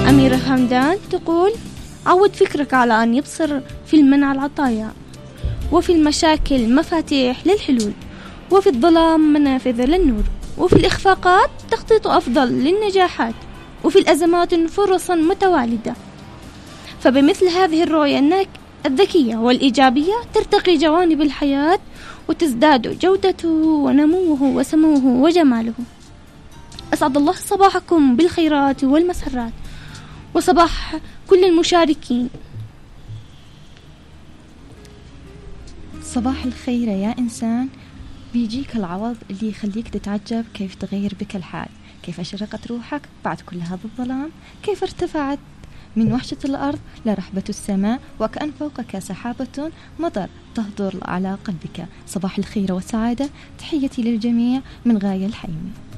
أميرة همدان تقول: عود فكرك على أن يبصر في المنع العطايا، وفي المشاكل مفاتيح للحلول، وفي الظلام منافذ للنور، وفي الإخفاقات تخطيط أفضل للنجاحات، وفي الأزمات فرصا متوالدة. فبمثل هذه الرؤية الذكية والإيجابية ترتقي جوانب الحياة وتزداد جودته ونموه وسموه وجماله. أسعد الله صباحكم بالخيرات والمسرات، وصباح كل المشاركين. صباح الخير يا إنسان، بيجيك العوض اللي يخليك تتعجب كيف تغير بك الحال، كيف أشرقت روحك بعد كل هذا الظلام، كيف ارتفعت من وحشة الأرض لرحبة السماء، وكأن فوقك سحابة مطر تهدر على قلبك. صباح الخير والسعادة، تحيتي للجميع من غاية الحلمي.